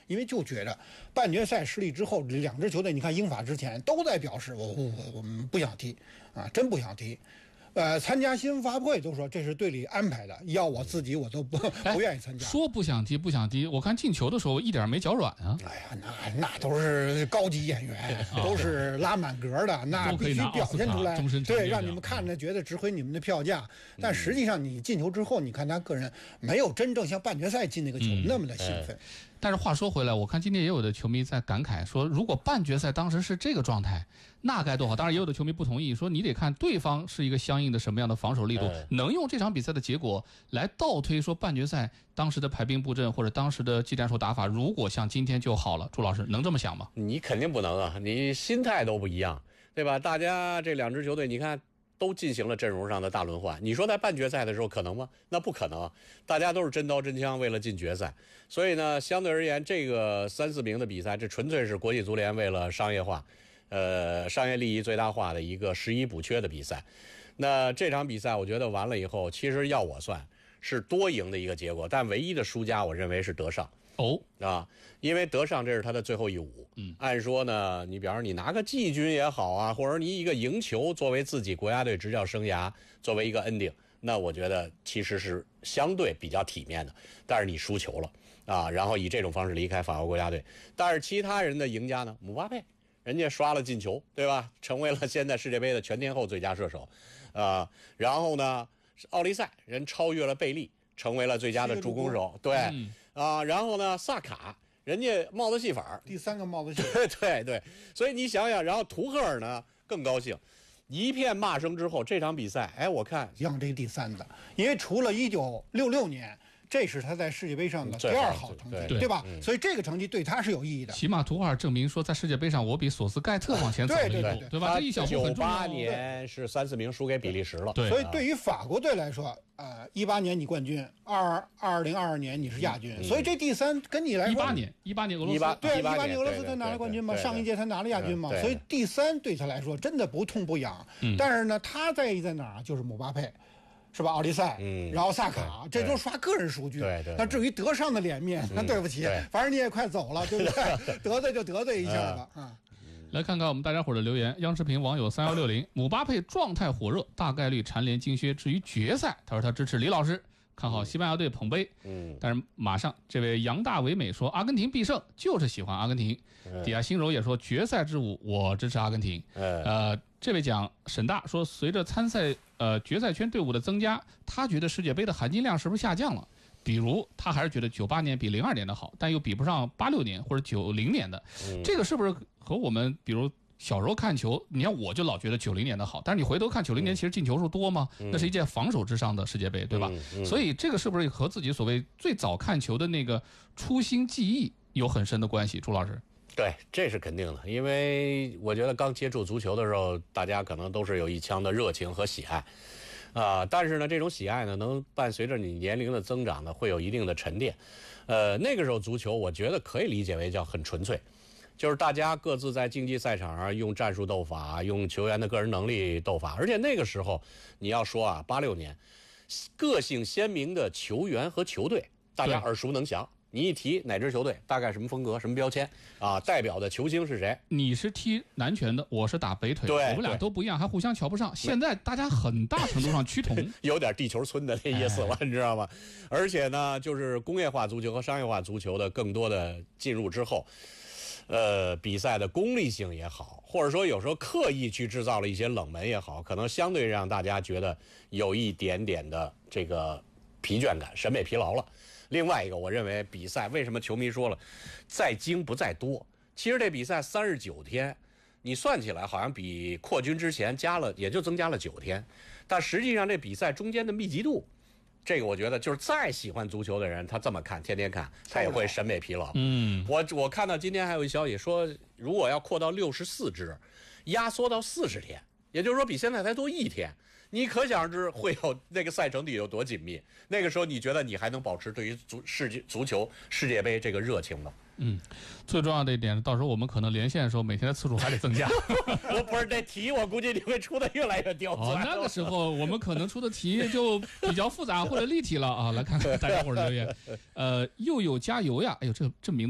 因为就觉得半决赛失利之后，两支球队，你看英法之前都在表示我们不想踢啊，真不想踢。参加新闻发布会都说这是队里安排的，要我自己我都不愿意参加。 说不想踢，我看进球的时候一点没脚软啊。 哎呀，那都是高级演员，都是拉满格的，那必须表现出来，对，让你们看着觉得值回你们的票价。但实际上你进球之后，你看他个人没有真正像半决赛进那个球那么的兴奋。 但是话说回来，我看今天也有的球迷在感慨说，如果半决赛当时是这个状态，那该多好。当然也有的球迷不同意，说你得看对方是一个相应的什么样的防守力度，能用这场比赛的结果来倒推说半决赛当时的排兵布阵或者当时的技战术打法，如果像今天就好了。朱老师能这么想吗？ 你肯定不能啊，你心态都不一样，对吧？大家这两支球队你看都进行了阵容上的大轮换，你说在半决赛的时候可能吗？那不可能，大家都是真刀真枪为了进决赛。所以呢，相对而言，这个3-4名的比赛，这纯粹是国际足联为了商业化商业利益最大化的一个拾遗补缺的比赛。那这场比赛我觉得完了以后，其实要我算是多赢的一个结果，但唯一的输家我认为是德尚。因为德尚这是他的最后一舞。按说呢，你比方说你拿个季军也好啊，或者你一个赢球作为自己国家队执教生涯作为一个 ending， 那我觉得其实是相对比较体面的。但是你输球了啊，然后以这种方式离开法国国家队。但是其他人的赢家呢，姆巴佩人家刷了进球，对吧？成为了现在世界杯的全天候最佳射手然后呢，奥利赛人超越了贝利，成为了最佳的助攻手，对然后呢，萨卡人家帽子戏法， 第3个帽子戏， 对，所以你想想，然后图赫尔呢更高兴，一片骂声之后，这场比赛，我看让这个第3的，因为除了1966年。这是他在世界杯上的第2好成绩，对吧？所以这个成绩对他是有意义的。 起码图赫尔证明说，在世界杯上我比索斯盖特往前走了一步，对吧？这一小步很重要。 98年是3-4名输给比利时了， 所以对于法国队来说，18年你冠军，2022年你是亚军，所以这第3跟你来说 ，18年俄罗斯， 对，18年俄罗斯他拿了冠军嘛，上一届他拿了亚军嘛，所以第3对他来说真的不痛不痒。但是呢，他在意在哪儿？就是姆巴佩。是吧？奥利赛，然后萨卡，这都刷个人数据。那至于德尚的脸面，那对不起，反正你也快走了，对不对？得罪就得罪一下吧。 来看看我们大家伙的留言。央视频网友3160，姆巴佩状态火热，大概率蝉联金靴。至于决赛，他说他支持李老师，看好西班牙队捧杯。但是马上这位杨大唯美说阿根廷必胜，就是喜欢阿根廷。底下心柔也说决赛之舞，我支持阿根廷。这位讲沈大说，随着参赛决赛圈队伍的增加，他觉得世界杯的含金量是不是下降了？比如他还是觉得98年比02年的好，但又比不上86年或者90年的。这个是不是和我们比如小时候看球，你看我就老觉得90年的好，但是你回头看90年其实进球数多吗？那是一届防守之上的世界杯，对吧？所以这个是不是和自己所谓最早看球的那个初心记忆有很深的关系？朱老师。 对，这是肯定的，因为我觉得刚接触足球的时候，大家可能都是有一腔的热情和喜爱但是呢，这种喜爱呢，能伴随着你年龄的增长呢，会有一定的沉淀。那个时候足球，我觉得可以理解为叫很纯粹，就是大家各自在竞技赛场上用战术斗法，用球员的个人能力斗法。而且那个时候，你要说86年，个性鲜明的球员和球队，大家耳熟能详。你一提哪支球队，大概什么风格、什么标签代表的球星是谁？ 你是踢南拳的，我是打北腿，我们俩都不一样，还互相瞧不上。现在大家很大程度上趋同， 有点地球村的那意思了，你知道吗？而且呢，就是工业化足球和商业化足球的更多的进入之后，比赛的功利性也好，或者说有时候刻意去制造了一些冷门也好，可能相对让大家觉得有一点点的这个疲倦感、审美疲劳了。另外一个，我认为比赛为什么球迷说了在精不在多？其实这比赛39天，你算起来好像比扩军之前也就增加了9天，但实际上这比赛中间的密集度，这个我觉得就是再喜欢足球的人，他这么看，天天看，他也会审美疲劳。我看到今天还有一消息说，如果要扩到64支，压缩到40天。也就是说比现在才多1天，你可想而知会有那个赛程底有多紧密。那个时候你觉得你还能保持对于足球世界杯这个热情吗？ 最重要的一点，到时候我们可能连线的时候每天的次数还得增加。 我不是这题，我估计你会出的越来越刁钻。 那个时候我们可能出的题就比较复杂或者立体了啊。来看看大家伙儿留言，又有加油呀！哎呦，这名字。